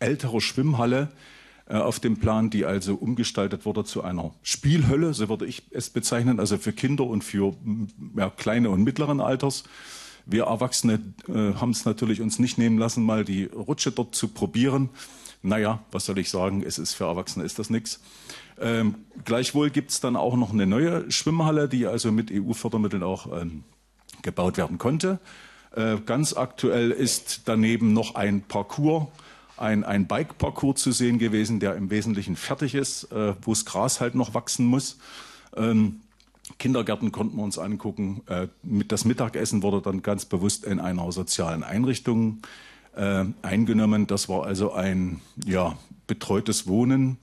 ältere Schwimmhalle auf dem Plan, die also umgestaltet wurde zu einer Spielhölle, so würde ich es bezeichnen, also für Kinder und für kleine und mittleren Alters. Wir Erwachsene haben es natürlich uns nicht nehmen lassen, mal die Rutsche dort zu probieren. Naja, was soll ich sagen, es ist für Erwachsene ist das nichts. Gleichwohl gibt es dann auch noch eine neue Schwimmhalle, die also mit EU-Fördermitteln auch gebaut werden konnte. Ganz aktuell ist daneben noch ein Parcours, ein Bike-Parcours zu sehen gewesen, der im Wesentlichen fertig ist, wo das Gras halt noch wachsen muss. Kindergärten konnten wir uns angucken. Das Mittagessen wurde dann ganz bewusst in einer sozialen Einrichtung eingenommen. Das war also ein betreutes Wohnen,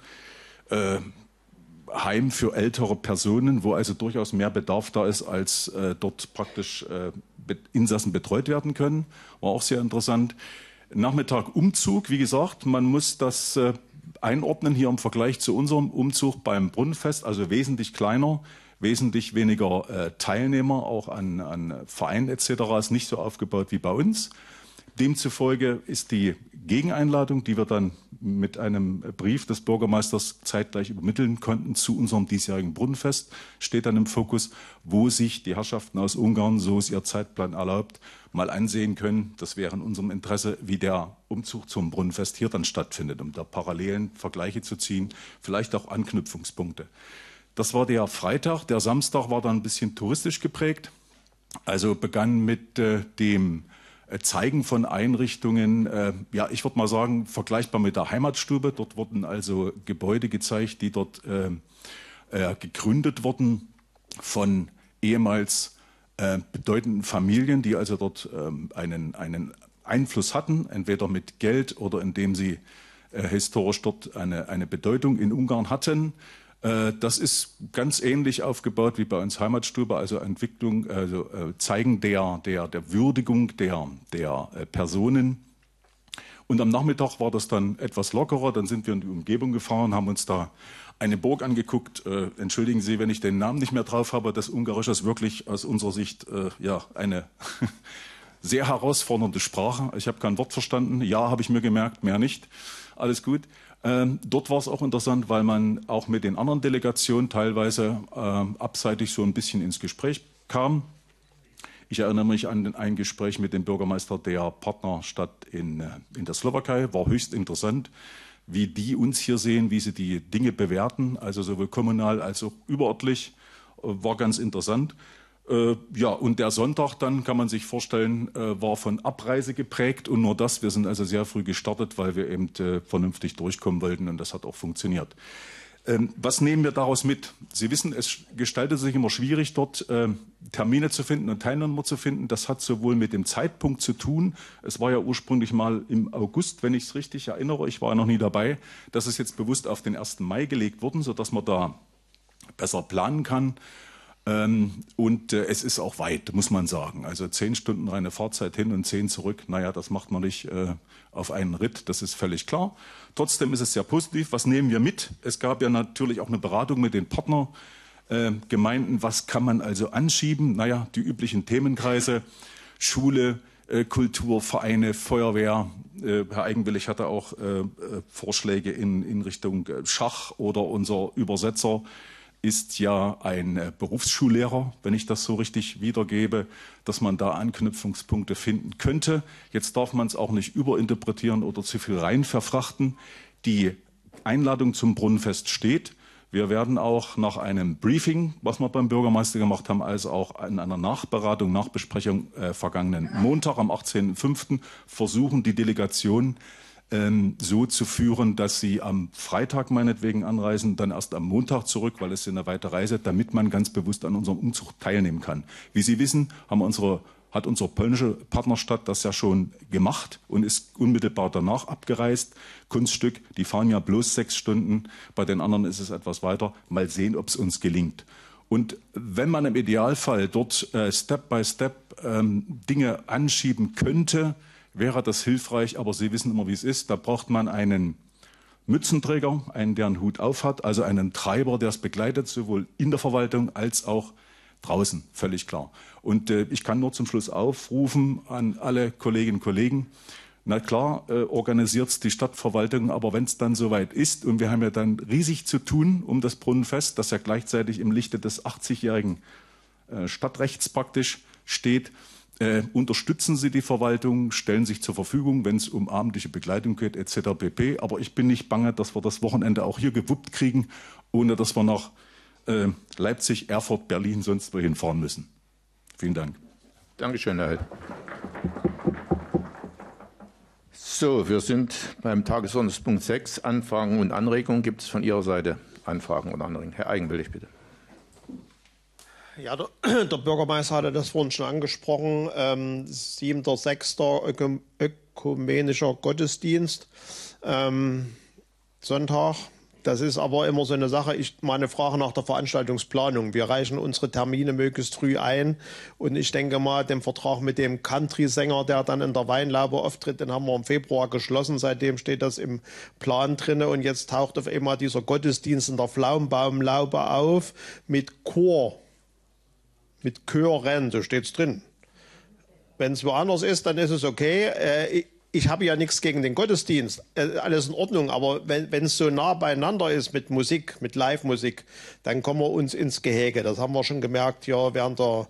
Heim für ältere Personen, wo also durchaus mehr Bedarf da ist, als dort praktisch Insassen betreut werden können. War auch sehr interessant. Nachmittag Umzug, wie gesagt, man muss das einordnen hier im Vergleich zu unserem Umzug beim Brunnenfest, also wesentlich kleiner, wesentlich weniger Teilnehmer, auch an Vereinen etc. ist nicht so aufgebaut wie bei uns. Demzufolge ist die Gegeneinladung, die wir dann mit einem Brief des Bürgermeisters zeitgleich übermitteln konnten zu unserem diesjährigen Brunnenfest, steht dann im Fokus, wo sich die Herrschaften aus Ungarn, so es ihr Zeitplan erlaubt, mal ansehen können. Das wäre in unserem Interesse, wie der Umzug zum Brunnenfest hier dann stattfindet, um da parallelen Vergleiche zu ziehen, vielleicht auch Anknüpfungspunkte. Das war der Freitag. Der Samstag war dann ein bisschen touristisch geprägt. Also begann mit dem Zeigen von Einrichtungen, ich würde mal sagen, vergleichbar mit der Heimatstube. Dort wurden also Gebäude gezeigt, die dort gegründet wurden von ehemals bedeutenden Familien, die also dort einen Einfluss hatten, entweder mit Geld oder indem sie historisch dort eine Bedeutung in Ungarn hatten. Das ist ganz ähnlich aufgebaut wie bei uns Heimatstube, also Entwicklung, also Zeigen der Würdigung der Personen. Und am Nachmittag war das dann etwas lockerer, dann sind wir in die Umgebung gefahren, haben uns da eine Burg angeguckt. Entschuldigen Sie, wenn ich den Namen nicht mehr drauf habe, das Ungarische ist wirklich aus unserer Sicht eine sehr herausfordernde Sprache. Ich habe kein Wort verstanden, ja, habe ich mir gemerkt, mehr nicht. Alles gut. Dort war es auch interessant, weil man auch mit den anderen Delegationen teilweise abseitig so ein bisschen ins Gespräch kam. Ich erinnere mich an ein Gespräch mit dem Bürgermeister der Partnerstadt in der Slowakei. War höchst interessant, wie die uns hier sehen, wie sie die Dinge bewerten, also sowohl kommunal als auch überörtlich. War ganz interessant. Und der Sonntag dann, kann man sich vorstellen, war von Abreise geprägt und nur das. Wir sind also sehr früh gestartet, weil wir eben vernünftig durchkommen wollten und das hat auch funktioniert. Was nehmen wir daraus mit? Sie wissen, es gestaltet sich immer schwierig, dort Termine zu finden und Teilnehmer zu finden. Das hat sowohl mit dem Zeitpunkt zu tun. Es war ja ursprünglich mal im August, wenn ich es richtig erinnere. Ich war ja noch nie dabei. Das ist jetzt bewusst auf den 1. Mai gelegt worden, sodass man da besser planen kann. Und es ist auch weit, muss man sagen. Also 10 Stunden reine Fahrzeit hin und 10 zurück. Naja, das macht man nicht auf einen Ritt, das ist völlig klar. Trotzdem ist es sehr positiv. Was nehmen wir mit? Es gab ja natürlich auch eine Beratung mit den Partnergemeinden. Was kann man also anschieben? Naja, die üblichen Themenkreise, Schule, Kultur, Vereine, Feuerwehr. Herr Eigenwillig hatte auch Vorschläge in Richtung Schach oder unser Übersetzer ist ja ein Berufsschullehrer, wenn ich das so richtig wiedergebe, dass man da Anknüpfungspunkte finden könnte. Jetzt darf man es auch nicht überinterpretieren oder zu viel rein verfrachten. Die Einladung zum Brunnenfest steht. Wir werden auch nach einem Briefing, was wir beim Bürgermeister gemacht haben, als auch in einer Nachberatung, Nachbesprechung vergangenen Montag am 18.05. versuchen, die Delegation so zu führen, dass sie am Freitag meinetwegen anreisen, dann erst am Montag zurück, weil es eine weite Reise, damit man ganz bewusst an unserem Umzug teilnehmen kann. Wie Sie wissen, hat unsere polnische Partnerstadt das ja schon gemacht und ist unmittelbar danach abgereist. Kunststück, die fahren ja bloß 6 Stunden, bei den anderen ist es etwas weiter. Mal sehen, ob es uns gelingt. Und wenn man im Idealfall dort Step by Step Dinge anschieben könnte, wäre das hilfreich, aber Sie wissen immer, wie es ist. Da braucht man einen Mützenträger, einen, der einen Hut auf hat, also einen Treiber, der es begleitet, sowohl in der Verwaltung als auch draußen, völlig klar. Und ich kann nur zum Schluss aufrufen an alle Kolleginnen und Kollegen, Na klar, organisiert es die Stadtverwaltung, aber wenn es dann soweit ist, und wir haben ja dann riesig zu tun um das Brunnenfest, das ja gleichzeitig im Lichte des 80-jährigen Stadtrechts praktisch steht, unterstützen Sie die Verwaltung, stellen sich zur Verfügung, wenn es um abendliche Begleitung geht, etc. pp. Aber ich bin nicht bange, dass wir das Wochenende auch hier gewuppt kriegen, ohne dass wir nach Leipzig, Erfurt, Berlin, sonst wohin fahren müssen. Vielen Dank. Dankeschön, Herr Held. So, wir sind beim Tagesordnungspunkt 6, Anfragen und Anregungen. Gibt es von Ihrer Seite Anfragen und Anregungen? Herr Eigenwillig, bitte. Ja, der Bürgermeister hatte das vorhin schon angesprochen. 7.6. ökumenischer Gottesdienst, Sonntag. Das ist aber immer so eine Sache. Meine Frage nach der Veranstaltungsplanung. Wir reichen unsere Termine möglichst früh ein. Und ich denke mal, den Vertrag mit dem Country-Sänger, der dann in der Weinlaube auftritt, den haben wir im Februar geschlossen. Seitdem steht das im Plan drin. Und jetzt taucht auf einmal dieser Gottesdienst in der Pflaumenbaumlaube auf mit Chor. Mit Chören, so steht es drin. Wenn es woanders ist, dann ist es okay. Ich habe ja nichts gegen den Gottesdienst, alles in Ordnung, aber wenn es so nah beieinander ist mit Musik, mit Live-Musik, dann kommen wir uns ins Gehege. Das haben wir schon gemerkt ja während der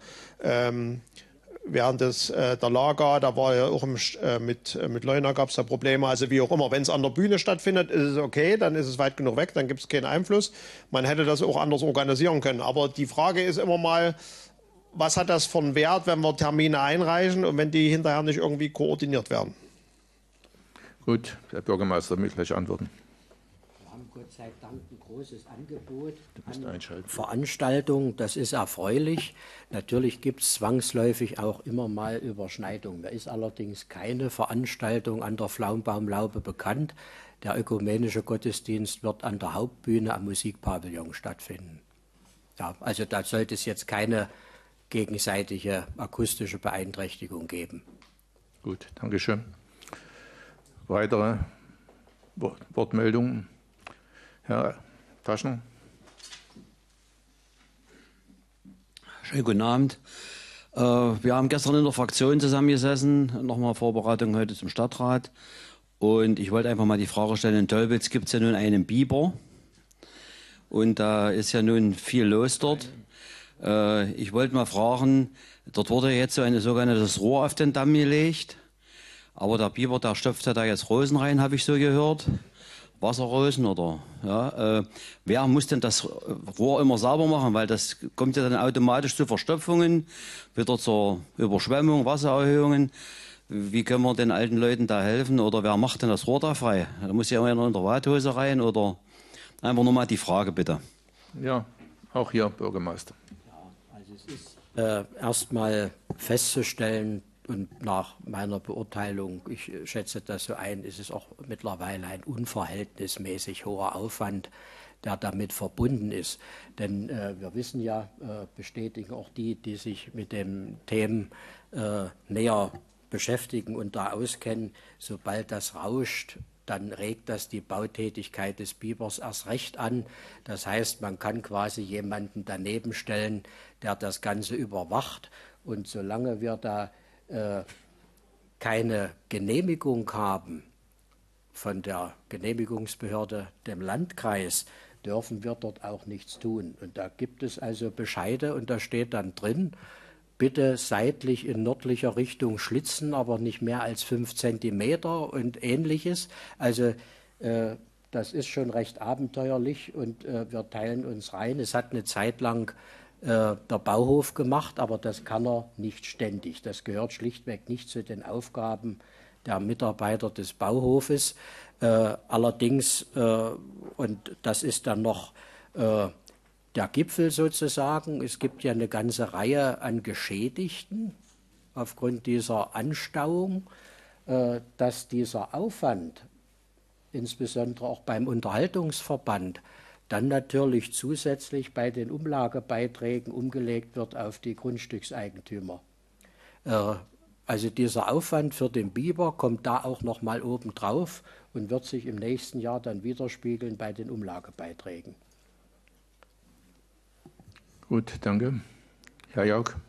Lager, da war ja auch mit Leuna gab es da Probleme, also wie auch immer. Wenn es an der Bühne stattfindet, ist es okay, dann ist es weit genug weg, dann gibt es keinen Einfluss. Man hätte das auch anders organisieren können. Aber die Frage ist immer mal, was hat das für einen Wert, wenn wir Termine einreichen und wenn die hinterher nicht irgendwie koordiniert werden? Gut, Herr Bürgermeister will gleich antworten. Wir haben Gott sei Dank ein großes Angebot an Veranstaltungen. Das ist erfreulich. Natürlich gibt es zwangsläufig auch immer mal Überschneidungen. Mir ist allerdings keine Veranstaltung an der Pflaumenbaumlaube bekannt. Der ökumenische Gottesdienst wird an der Hauptbühne am Musikpavillon stattfinden. Ja, also da sollte es jetzt keine gegenseitige akustische Beeinträchtigung geben. Gut, danke schön. Weitere Wortmeldungen? Herr Taschner. Schönen guten Abend. Wir haben gestern in der Fraktion zusammengesessen, nochmal Vorbereitung heute zum Stadtrat. Und ich wollte einfach mal die Frage stellen, in Tölbitz gibt es ja nun einen Biber. Und da ist ja nun viel los dort. Ich wollte mal fragen, dort wurde jetzt so ein sogenanntes Rohr auf den Damm gelegt. Aber der Biber, der stopft ja da jetzt Rosen rein, habe ich so gehört. Wasserrosen oder, ja. Wer muss denn das Rohr immer sauber machen? Weil das kommt ja dann automatisch zu Verstopfungen, wieder zur Überschwemmung, Wassererhöhungen. Wie können wir den alten Leuten da helfen? Oder wer macht denn das Rohr da frei? Da muss ja immer in der Warthose rein oder einfach nur mal die Frage, bitte. Ja, auch hier, Bürgermeister. Ja, also es ist erstmal festzustellen, und nach meiner Beurteilung, ich schätze das so ein, ist es auch mittlerweile ein unverhältnismäßig hoher Aufwand, der damit verbunden ist. Denn wir wissen ja, bestätigen auch die sich mit den Themen näher beschäftigen und da auskennen, sobald das rauscht, dann regt das die Bautätigkeit des Bibers erst recht an. Das heißt, man kann quasi jemanden daneben stellen, der das Ganze überwacht. Und solange wir da keine Genehmigung haben von der Genehmigungsbehörde, dem Landkreis, dürfen wir dort auch nichts tun. Und da gibt es also Bescheide und da steht dann drin, bitte seitlich in nördlicher Richtung schlitzen, aber nicht mehr als 5 Zentimeter und Ähnliches. Also das ist schon recht abenteuerlich und wir teilen uns rein. Es hat eine Zeit lang der Bauhof gemacht, aber das kann er nicht ständig. Das gehört schlichtweg nicht zu den Aufgaben der Mitarbeiter des Bauhofes. Allerdings, und das ist dann noch der Gipfel sozusagen, es gibt ja eine ganze Reihe an Geschädigten aufgrund dieser Anstauung, dass dieser Aufwand, insbesondere auch beim Unterhaltungsverband, dann natürlich zusätzlich bei den Umlagebeiträgen umgelegt wird auf die Grundstückseigentümer. Also dieser Aufwand für den Biber kommt da auch noch mal oben drauf und wird sich im nächsten Jahr dann widerspiegeln bei den Umlagebeiträgen. Gut, danke. Herr Jauch.